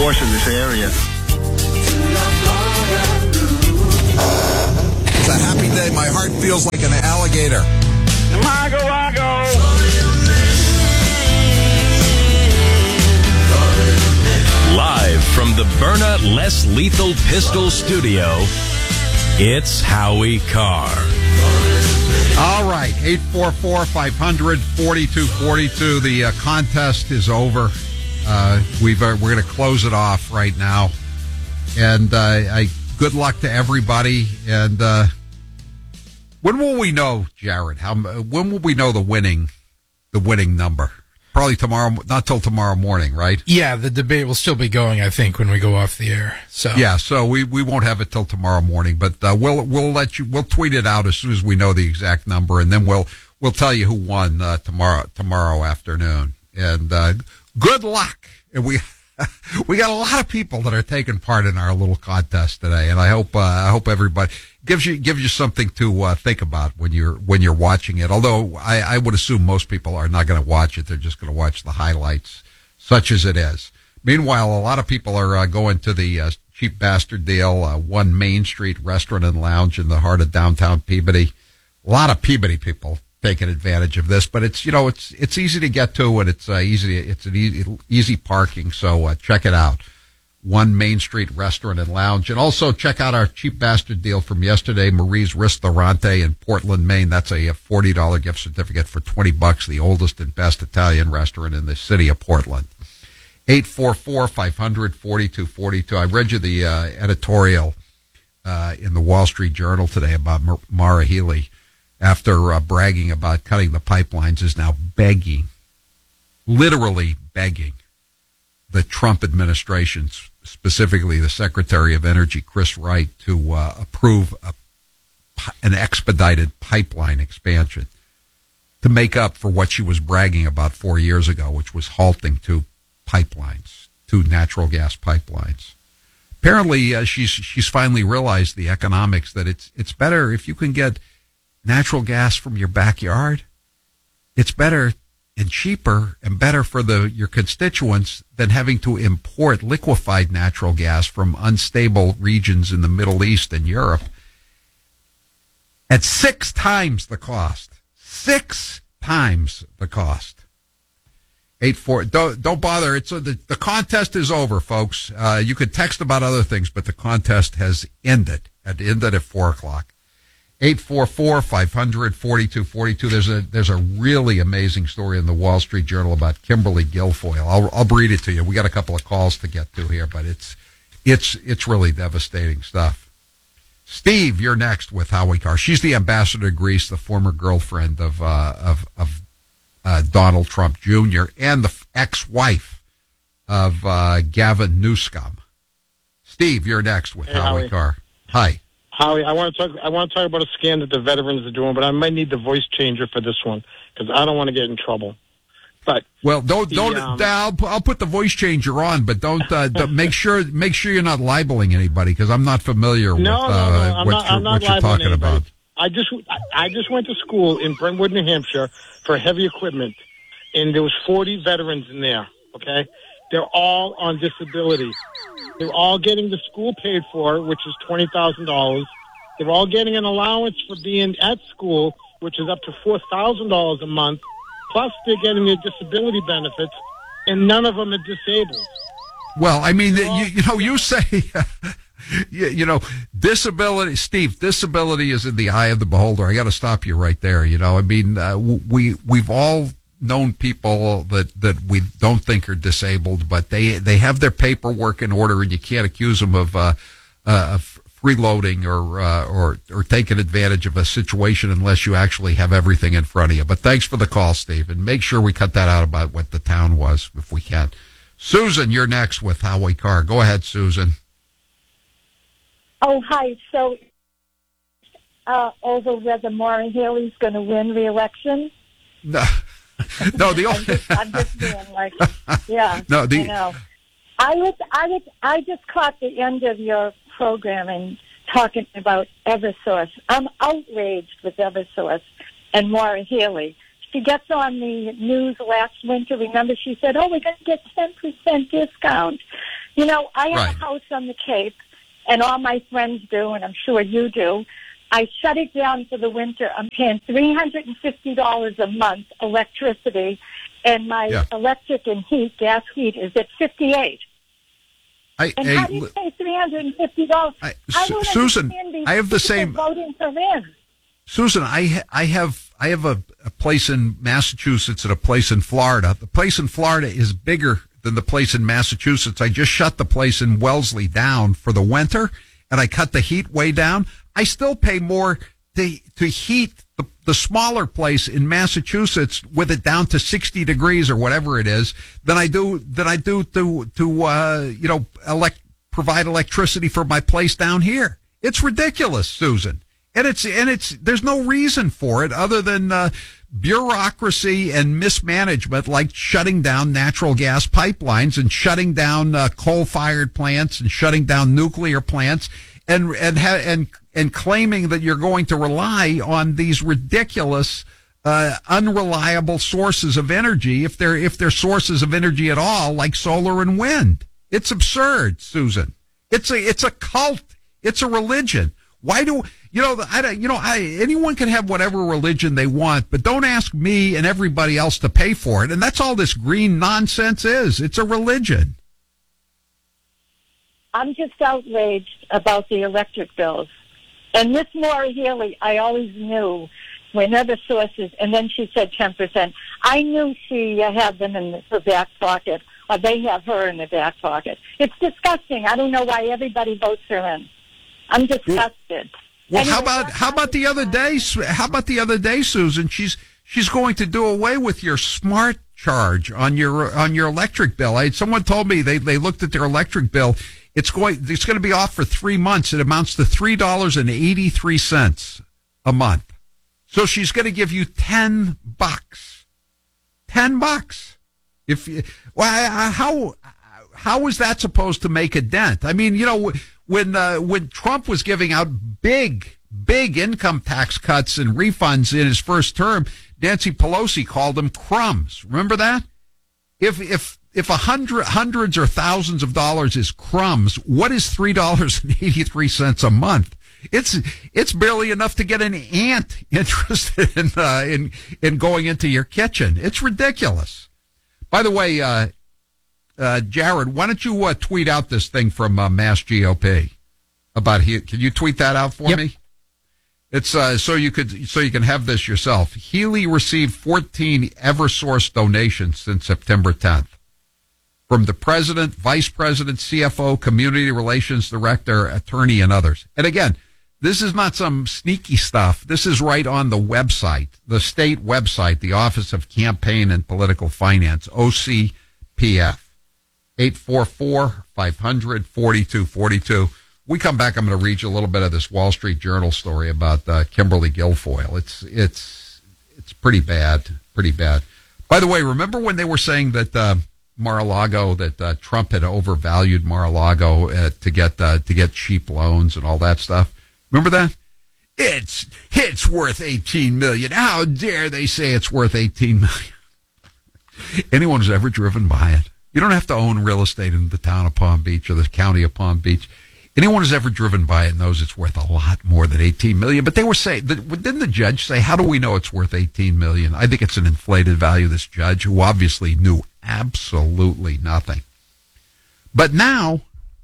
force in this area. It's a happy day. My heart feels like an alligator. Mago, Mago. Live from the Byrna Less Lethal Pistol Studio, it's Howie Carr. All right, 844-500-4242. The contest is over. We're going to close it off right now. And good luck to everybody. And when will we know, Jared? When will we know the winning number? Probably tomorrow, not till tomorrow morning, right? Yeah, the debate will still be going, I think, when we go off the air. So yeah, so we won't have it till tomorrow morning, but we'll tweet it out as soon as we know the exact number, and then we'll tell you who won tomorrow afternoon. And good luck. And we got a lot of people that are taking part in our little contest today, and I hope everybody gives you something to think about when you're watching it. Although I would assume most people are not going to watch it; they're just going to watch the highlights, such as it is. Meanwhile, a lot of people are going to the Cheap Bastard Deal, One Main Street Restaurant and Lounge in the heart of downtown Peabody. A lot of Peabody people taking advantage of this, but it's easy to get to, and it's easy parking. So check it out. One Main Street Restaurant and Lounge. And also check out our Cheap Bastard Deal from yesterday, Marie's Ristorante in Portland, Maine. That's a $40 gift certificate for $20, the oldest and best Italian restaurant in the city of Portland. 844-500-4242. I read you the editorial in the Wall Street Journal today about Maura Healey, after bragging about cutting the pipelines, is now literally begging the Trump administration, specifically the Secretary of Energy, Chris Wright, to approve an expedited pipeline expansion to make up for what she was bragging about 4 years ago, which was halting two natural gas pipelines. Apparently, she's finally realized the economics, that it's better if you can get natural gas from your backyard. It's better and cheaper and better for your constituents than having to import liquefied natural gas from unstable regions in the Middle East and Europe at 6 times the cost. 6 times the cost. 84. Don't bother. The contest is over, folks. You could text about other things, but the contest has ended. It ended at 4:00. 844-500-4242. There's a really amazing story in the Wall Street Journal about Kimberly Guilfoyle. I'll read it to you. We got a couple of calls to get to here, but it's really devastating stuff. Steve, you're next with Howie Carr. She's the ambassador to Greece, the former girlfriend of Donald Trump Jr. and the ex-wife of Gavin Newsom. Steve, you're next with Howie Carr. Hi. Howie, I want to talk about a scam that the veterans are doing, but I might need the voice changer for this one because I don't want to get in trouble. But well, I'll put the voice changer on, but don't make sure you're not libeling anybody, because I'm not familiar with what you're talking about. I just went to school in Brentwood, New Hampshire for heavy equipment, and there was 40 veterans in there. Okay, they're all on disability. They're all getting the school paid for, which is $20,000. They're all getting an allowance for being at school, which is up to $4,000 a month. Plus, they're getting their disability benefits, and none of them are disabled. Well, I mean, you say, disability, Steve, disability is in the eye of the beholder. I got to stop you right there. I mean, we've all known people that we don't think are disabled, but they have their paperwork in order, and you can't accuse them of freeloading or taking advantage of a situation unless you actually have everything in front of you. But thanks for the call, Steve, and make sure we cut that out about what the town was if we can. Susan, you're next with Howie Carr. Go ahead, Susan. Oh, hi. So over whether Maura Healey's going to win re-election? No. No, I'm just being like, yeah. No, I know. I just caught the end of your programming talking about Eversource. I'm outraged with Eversource and Maura Healey. She gets on the news last winter. Remember, she said, "Oh, we're going to get 10% discount." You know, I have Right. a house on the Cape, and all my friends do, and I'm sure you do. I shut it down for the winter. I'm paying $350 a month electricity, and my electric and heat, gas heat, is at $58. And how do you pay $350? I don't Susan, understand these I have the people same. voting for him. Susan, I have a place in Massachusetts and a place in Florida. The place in Florida is bigger than the place in Massachusetts. I just shut the place in Wellesley down for the winter, and I cut the heat way down. I still pay more to heat the smaller place in Massachusetts with it down to 60 degrees or whatever it is than I do to provide electricity for my place down here. It's ridiculous, Susan. And it's there's no reason for it other than bureaucracy and mismanagement, like shutting down natural gas pipelines and shutting down coal-fired plants and shutting down nuclear plants and claiming that you're going to rely on these ridiculous unreliable sources of energy if they're sources of energy at all, like solar and wind. It's absurd, Susan. It's a cult. It's a religion. Why do anyone can have whatever religion they want, but don't ask me and everybody else to pay for it. And that's all this green nonsense is. It's a religion. I'm just outraged about the electric bills. And Miss Maura Healey, I always knew when other sources, and then she said 10%. I knew she had them in her back pocket, or they have her in the back pocket. It's disgusting. I don't know why everybody votes her in. I'm disgusted. Well, anyway, how about the other day? How about the other day, Susan? She's going to do away with your smart charge on your electric bill. Someone told me they looked at their electric bill. It's going to be off for 3 months. It amounts to $3.83 a month. So she's going to give you $10. How is that supposed to make a dent? I mean, when Trump was giving out big income tax cuts and refunds in his first term, Nancy Pelosi called them crumbs. Remember that? If hundreds or thousands of dollars is crumbs, what is $3.83 a month? It's barely enough to get an ant interested in going into your kitchen. It's ridiculous. By the way, Jared, why don't you tweet out this thing from Mass GOP about here? Can you tweet that out for me? It's so you can have this yourself. Healey received 14 Eversource donations since September 10th from the president, vice president, CFO, community relations director, attorney, and others. And again, this is not some sneaky stuff. This is right on the website, the state website, the Office of Campaign and Political Finance, OCPF. 844-500-4242. We come back, I'm going to read you a little bit of this Wall Street Journal story about Kimberly Guilfoyle. It's pretty bad, pretty bad. By the way, remember when they were saying that Mar-a-Lago, that Trump had overvalued Mar-a-Lago to get cheap loans and all that stuff? Remember that? It's worth $18 million. How dare they say it's worth $18 million? Anyone who's ever driven by it. You don't have to own real estate in the town of Palm Beach or the county of Palm Beach. Anyone who's ever driven by it knows it's worth a lot more than $18 million. But they were saying, didn't the judge say, how do we know it's worth $18 million? I think it's an inflated value, this judge, who obviously knew absolutely nothing. But now,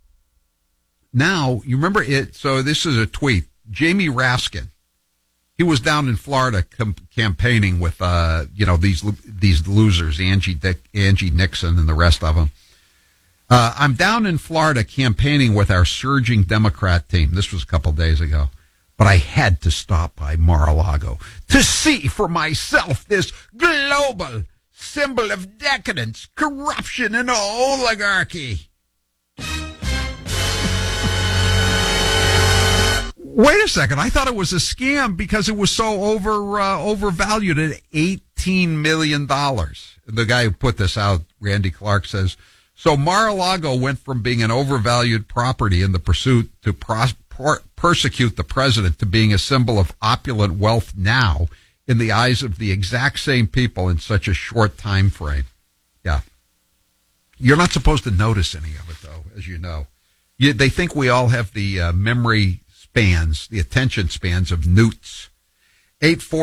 you remember it. So this is a tweet. Jamie Raskin. He was down in Florida campaigning with, these losers, Angie Nixon and the rest of them. I'm down in Florida campaigning with our surging Democrat team. This was a couple days ago. But I had to stop by Mar-a-Lago to see for myself this global symbol of decadence, corruption, and oligarchy. Wait a second. I thought it was a scam because it was so overvalued at $18 million. The guy who put this out, Randy Clark, says, so Mar-a-Lago went from being an overvalued property in the pursuit to persecute the president to being a symbol of opulent wealth now in the eyes of the exact same people in such a short time frame. Yeah. You're not supposed to notice any of it, though, as you know. They think we all have the memory spans, the attention spans of newts. 8-4